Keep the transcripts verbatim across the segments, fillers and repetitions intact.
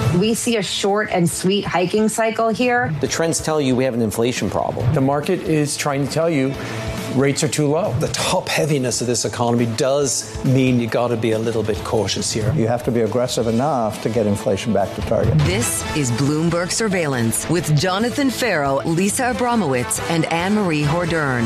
we see a short and sweet hiking cycle here. The trends tell you we have an inflation problem. The market is trying to tell you rates are too low. The top heaviness of this economy does mean you got to be a little bit cautious here. You have to be aggressive enough to get inflation back to target. This is Bloomberg Surveillance with Jonathan Farrow, Lisa Abramowitz, and Anne-Marie Hordern.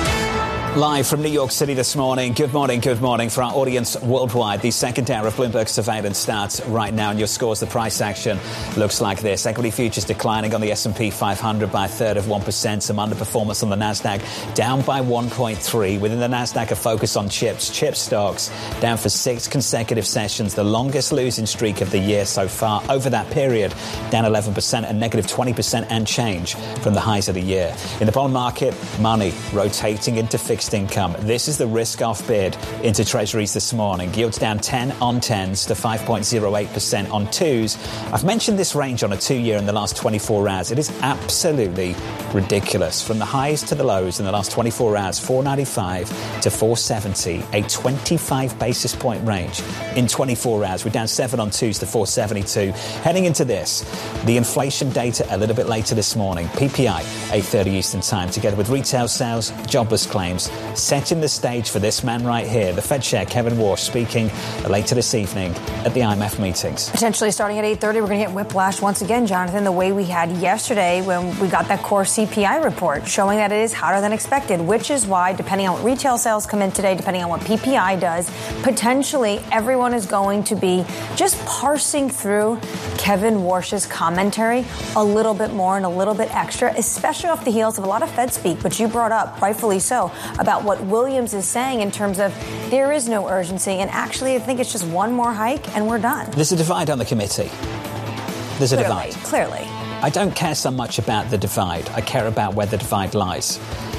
Live from New York City this morning. Good morning, good morning. For our audience worldwide, the second hour of Bloomberg Surveillance starts right now, and your scores, the price action looks like this. Equity futures declining on the S and P five hundred by a third of one percent. Some underperformance on the Nasdaq, down by one point three. Within the Nasdaq, a focus on chips. Chip stocks down for six consecutive sessions, the longest losing streak of the year so far. Over that period, down eleven percent and negative twenty percent and change from the highs of the year. In the bond market, money rotating into fixed income. This is the risk-off bid into treasuries this morning. Yields down ten on tens to five point oh eight percent on twos. I've mentioned this range on a two-year in the last twenty-four hours. It is absolutely ridiculous. From the highs to the lows in the last twenty-four hours, four ninety-five to four seventy, a twenty-five basis point range in twenty-four hours. We're down seven on twos to four seventy-two. Heading into this, the inflation data a little bit later this morning. P P I, eight thirty Eastern Time, together with retail sales, jobless claims, setting the stage for this man right here, the Fed Chair, Kevin Warsh, speaking later this evening at the I M F meetings. Potentially starting at eight thirty, we're going to get whiplash once again, Jonathan, the way we had yesterday when we got that core C P I report showing that it is hotter than expected, which is why, depending on what retail sales come in today, depending on what P P I does, potentially everyone is going to be just parsing through Kevin Warsh's commentary a little bit more and a little bit extra, especially off the heels of a lot of Fed speak, which you brought up, rightfully so, about what Williams is saying in terms of there is no urgency. And actually, I think it's just one more hike and we're done. There's a divide on the committee. There's a clearly, divide. Clearly. I don't care so much about the divide. I care about where the divide lies.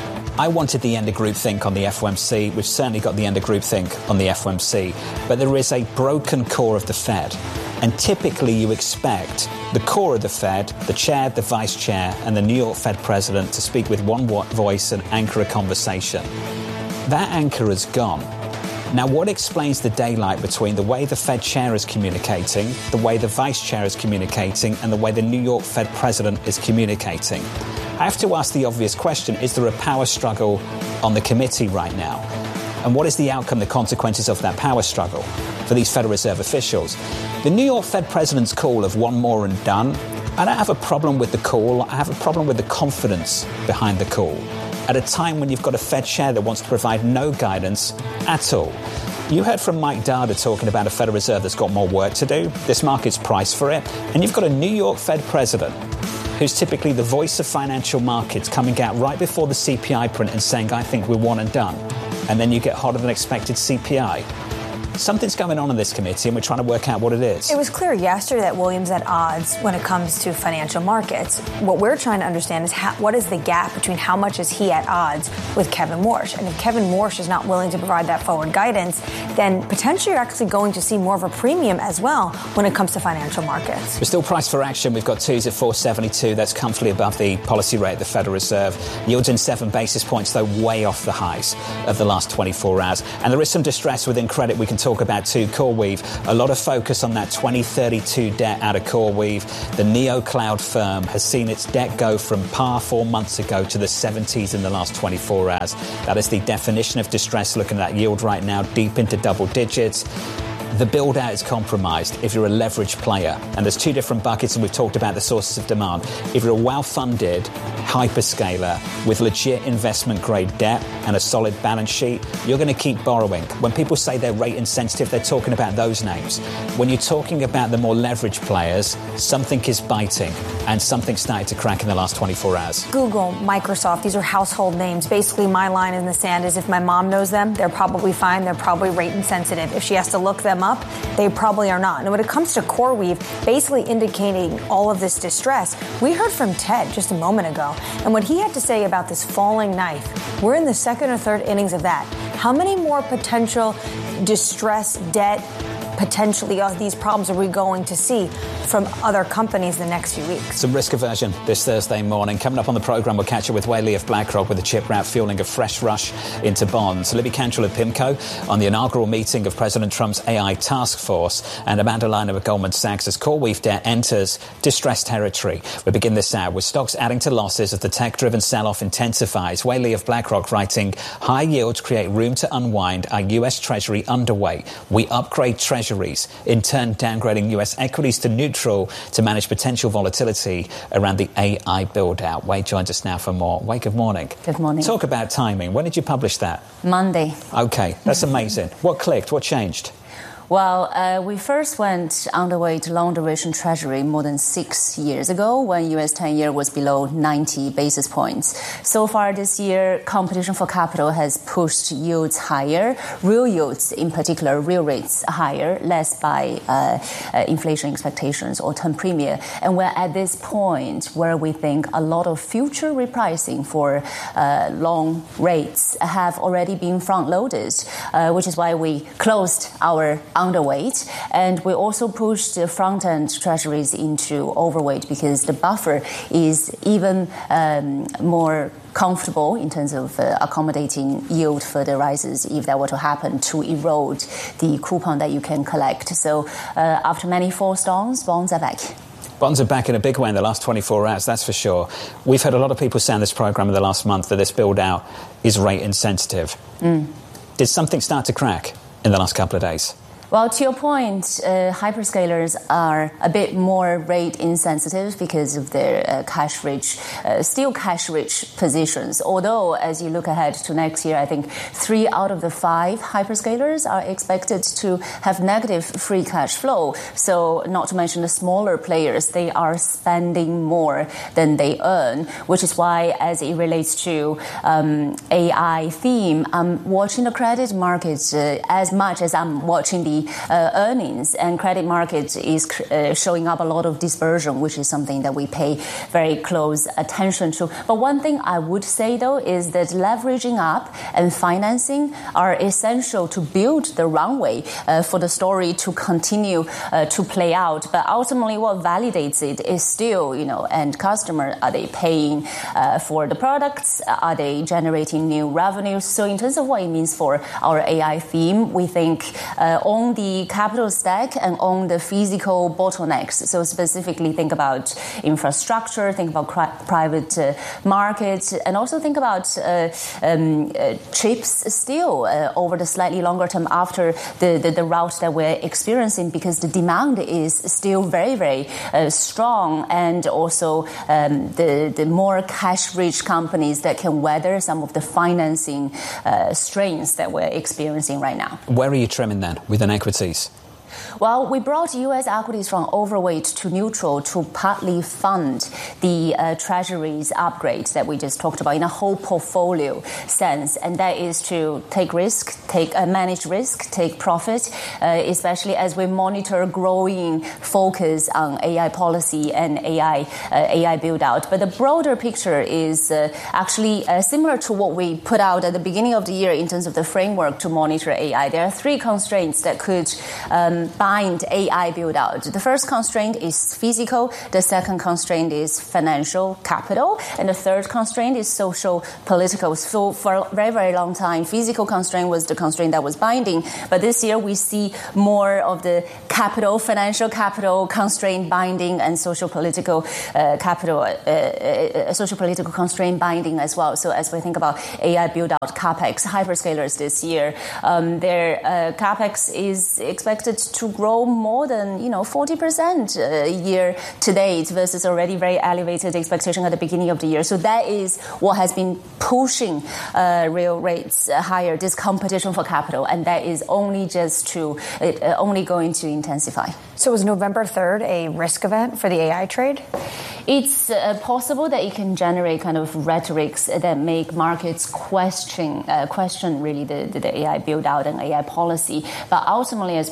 I wanted the end of groupthink on the F O M C. We've certainly got the end of groupthink on the F O M C. But there is a broken core of the Fed. And typically you expect the core of the Fed, the chair, the vice chair, and the New York Fed president to speak with one voice and anchor a conversation. That anchor is gone. Now, what explains the daylight between the way the Fed chair is communicating, the way the vice chair is communicating, and the way the New York Fed president is communicating? I have to ask the obvious question, is there a power struggle on the committee right now? And what is the outcome, the consequences of that power struggle for these Federal Reserve officials? The New York Fed president's call of one more and done, I don't have a problem with the call. I have a problem with the confidence behind the call. At a time when you've got a Fed chair that wants to provide no guidance at all. You heard from Mike Dada talking about a Federal Reserve that's got more work to do. This market's priced for it. And you've got a New York Fed president who's typically the voice of financial markets coming out right before the C P I print and saying, I think we're one and done. And then you get hotter than expected C P I. Something's going on in this committee, and we're trying to work out what it is. It was clear yesterday that Williams at odds when it comes to financial markets. What we're trying to understand is how, what is the gap between how much is he at odds with Kevin Warsh? And if Kevin Warsh is not willing to provide that forward guidance, then potentially you're actually going to see more of a premium as well when it comes to financial markets. We're still priced for action. We've got twos at four seventy-two. That's comfortably above the policy rate of the Federal Reserve. Yields in seven basis points, though, way off the highs of the last twenty-four hours. And there is some distress within credit we can talk about too. CoreWeave, a lot of focus on that twenty thirty-two debt out of CoreWeave. The Neo Cloud firm has seen its debt go from par four months ago to the seventies in the last twenty-four hours. That is the definition of distress. Looking at that yield right now, deep into double digits. The build-out is compromised if you're a leveraged player. And there's two different buckets, and we've talked about the sources of demand. If you're a well-funded hyperscaler with legit investment-grade debt and a solid balance sheet, you're going to keep borrowing. When people say they're rate-insensitive, they're talking about those names. When you're talking about the more leveraged players, something is biting, and something started to crack in the last twenty-four hours. Google, Microsoft, these are household names. Basically, my line in the sand is if my mom knows them, they're probably fine. They're probably rate-insensitive. If she has to look them up, they probably are not. And when it comes to CoreWeave, basically indicating all of this distress, we heard from Ted just a moment ago. And what he had to say about this falling knife, we're in the second or third innings of that. How many more potential distress, debt, potentially uh, these problems are we going to see from other companies the next few weeks? Some risk aversion this Thursday morning. Coming up on the programme, we'll catch up with Wei Li of BlackRock with the chip rout fueling a fresh rush into bonds. Libby Cantrell of PIMCO on the inaugural meeting of President Trump's A I task force. And Amanda Liner of Goldman Sachs as CoreWeave debt enters distressed territory. We begin this hour with stocks adding to losses as the tech-driven sell-off intensifies. Wei Li of BlackRock writing, high yields create room to unwind our U S Treasury underweight. We upgrade treasuries, in turn downgrading U S equities to neutral to manage potential volatility around the A I build-out. Wei joins us now for more. Wei, good morning. Good morning. Talk about timing. When did you publish that? Monday. OK, that's amazing. What clicked? What changed? Well, uh, we first went underweight long-duration Treasury more than six years ago when U S ten-year was below ninety basis points. So far this year, competition for capital has pushed yields higher, real yields in particular, real rates higher, less by uh, uh, inflation expectations or term premium. And we're at this point where we think a lot of future repricing for uh, long rates have already been front-loaded, uh, which is why we closed our underweight, and we also pushed the front-end treasuries into overweight because the buffer is even um, more comfortable in terms of uh, accommodating yield further rises if that were to happen to erode the coupon that you can collect. So uh, after many false dawns, bonds are back. Bonds are back in a big way in the last twenty-four hours, that's for sure. We've heard a lot of people say on this programme in the last month that this build-out is rate insensitive. Mm. Did something start to crack in the last couple of days? Well, to your point, uh, hyperscalers are a bit more rate insensitive because of their uh, cash-rich, uh, still cash-rich positions. Although, as you look ahead to next year, I think three out of the five hyperscalers are expected to have negative free cash flow. So, not to mention the smaller players, they are spending more than they earn, which is why, as it relates to um, A I theme, I'm watching the credit markets uh, as much as I'm watching the Uh, earnings, and credit market is uh, showing up a lot of dispersion, which is something that we pay very close attention to. But one thing I would say, though, is that leveraging up and financing are essential to build the runway uh, for the story to continue uh, to play out. But ultimately, what validates it is still, you know, end customer. Are they paying uh, for the products? Are they generating new revenues? So in terms of what it means for our A I theme, we think uh, on the capital stack and on the physical bottlenecks. So specifically think about infrastructure, think about cri- private uh, markets, and also think about uh, um, uh, chips still uh, over the slightly longer term after the, the, the route that we're experiencing, because the demand is still very, very uh, strong, and also um, the, the more cash-rich companies that can weather some of the financing uh, strains that we're experiencing right now. Where are you trimming then within equities? Well, we brought U S equities from overweight to neutral to partly fund the uh, treasuries upgrades that we just talked about in a whole portfolio sense. And that is to take risk, take uh, manage risk, take profit, uh, especially as we monitor growing focus on A I policy and A I uh, A I build out. But the broader picture is uh, actually uh, similar to what we put out at the beginning of the year in terms of the framework to monitor A I. There are three constraints that could um, bind A I build out. The first constraint is physical. The second constraint is financial capital. And the third constraint is social political. So for a very, very long time, physical constraint was the constraint that was binding. But this year we see more of the capital, financial capital constraint binding, and social political uh, capital, uh, uh, social political constraint binding as well. So as we think about A I build out CapEx, hyperscalers this year, um, their uh, CapEx is expected to grow more than, you know, forty percent uh, year to date versus already very elevated expectation at the beginning of the year. So that is what has been pushing uh, real rates uh, higher, this competition for capital. And that is only just to, uh, only going to intensify. So is November third a risk event for the A I trade? It's uh, possible that it can generate kind of rhetorics that make markets question, uh, question really the, the, the A I build out and A I policy. But ultimately, as we think about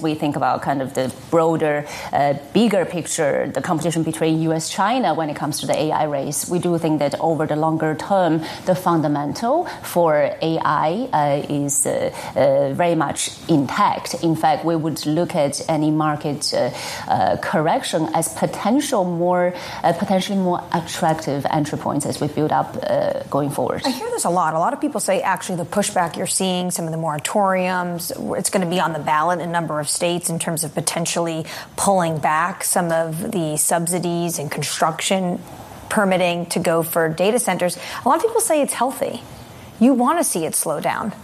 about kind of the broader, uh, bigger picture, the competition between U S China when it comes to the A I race, we do think that over the longer term, the fundamental for A I uh, is uh, uh, very much intact. In fact, we would look at any market uh, uh, correction as potential more, uh, potentially more attractive entry points as we build up uh, going forward. I hear this a lot. A lot of people say actually the pushback you're seeing, some of the moratoriums, it's going to be on the ballot in a number of states in terms of potentially pulling back some of the subsidies and construction permitting to go for data centers. A lot of people say it's healthy. You want to see it slow down.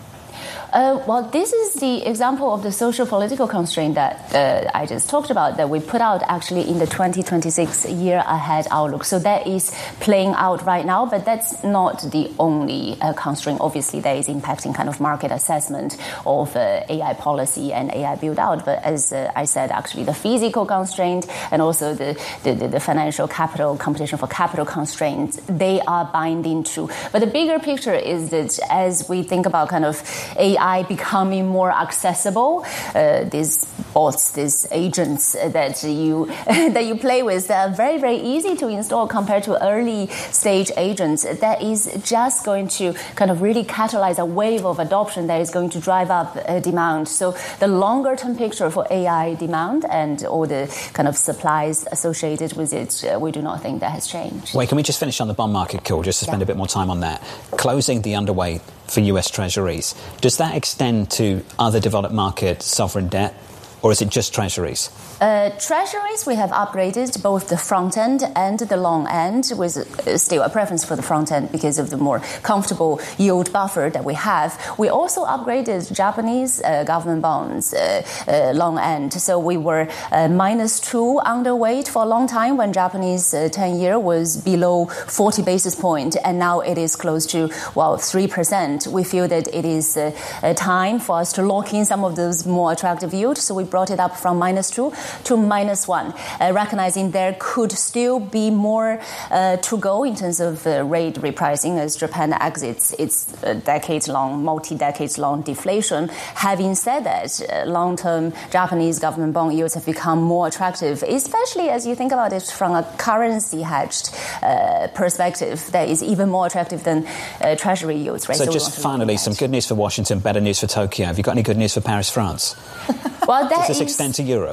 Uh, well, this is the example of the social political constraint that uh, I just talked about that we put out actually in the twenty twenty-six year ahead outlook. So that is playing out right now, but that's not the only uh, constraint. Obviously, that is impacting kind of market assessment of uh, A I policy and A I build out. But as uh, I said, actually the physical constraint and also the, the, the financial capital competition for capital constraints, they are binding to. But the bigger picture is that as we think about kind of A I becoming more accessible, uh, these bots, these agents that you that you play with, that are very, very easy to install compared to early stage agents. That is just going to kind of really catalyze a wave of adoption that is going to drive up uh, demand. So the longer term picture for A I demand and all the kind of supplies associated with it, uh, we do not think that has changed. Wait, can we just finish on the bond market, Cool, just to spend yeah. a bit more time on that? Closing the underweight for U S Treasuries, does that extend to other developed market sovereign debt, or is it just Treasuries? Uh, treasuries, we have upgraded both the front end and the long end, with uh, still a preference for the front end because of the more comfortable yield buffer that we have. We also upgraded Japanese uh, government bonds uh, uh, long end. So we were uh, minus two underweight for a long time when Japanese uh, ten-year was below forty basis point, and now it is close to, well, three percent. We feel that it is uh, a time for us to lock in some of those more attractive yields, so we brought it up from minus two to minus one, uh, recognizing there could still be more uh, to go in terms of uh, rate repricing as Japan exits its uh, decades-long, multi-decades-long deflation. Having said that, uh, long-term Japanese government bond yields have become more attractive, especially as you think about it from a currency-hedged uh, perspective that is even more attractive than uh, Treasury yields. Right? So, so just finally, some good news for Washington, better news for Tokyo. Have you got any good news for Paris, France? Well, that does this is, extend to Europe?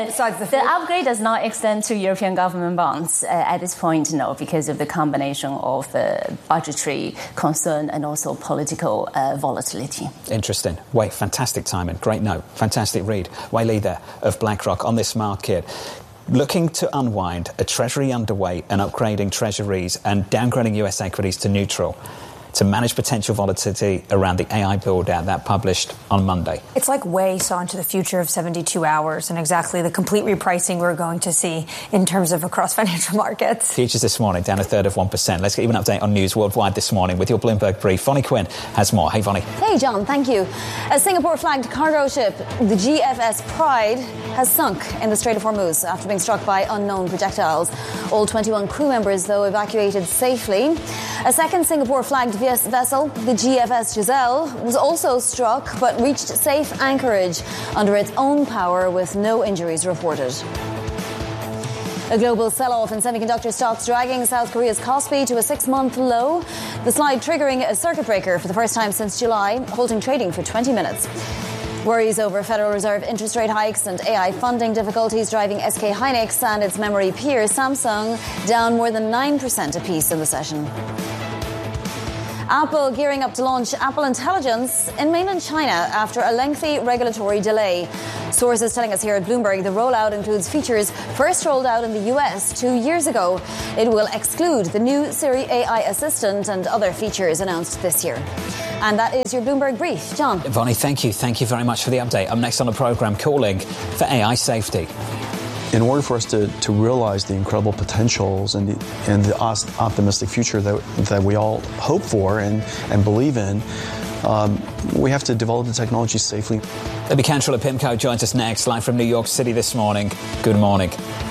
The upgrade does not extend to European government bonds uh, at this point, no, because of the combination of uh, budgetary concern and also political uh, volatility. Interesting. Wait, fantastic timing. Great note. Fantastic read. Wei Li there of BlackRock on this market. Looking to unwind a Treasury underweight and upgrading Treasuries and downgrading U S equities to neutral to manage potential volatility around the A I build-out that published on Monday. It's like Wei saw into the future of seventy-two hours and exactly the complete repricing we're going to see in terms of across financial markets. Futures this morning down a third of one percent. Let's get you an update on news worldwide this morning with your Bloomberg Brief. Vonnie Quinn has more. Hey, Vonnie. Hey, John. Thank you. A Singapore-flagged cargo ship, the G F S Pride, has sunk in the Strait of Hormuz after being struck by unknown projectiles. All twenty-one crew members, though, evacuated safely. A second Singapore-flagged vessel, the G F S Giselle, was also struck but reached safe anchorage under its own power with no injuries reported. A global sell-off in semiconductor stocks dragging South Korea's Kospi to a six-month low. The slide triggering a circuit breaker for the first time since July, halting trading for twenty minutes. Worries over Federal Reserve interest rate hikes and A I funding difficulties driving S K Hynix and its memory peer Samsung down more than nine percent apiece in the session. Apple gearing up to launch Apple Intelligence in mainland China after a lengthy regulatory delay. Sources telling us here at Bloomberg the rollout includes features first rolled out in the U S two years ago. It will exclude the new Siri A I assistant and other features announced this year. And that is your Bloomberg Brief. John. Vonnie, thank you. Thank you very much for the update. I'm next on the programme calling for A I safety. In order for us to, to realize the incredible potentials and the, and the optimistic future that, that we all hope for and, and believe in, um, we have to develop the technology safely. Libby Cantrell at PIMCO joins us next, live from New York City this morning. Good morning.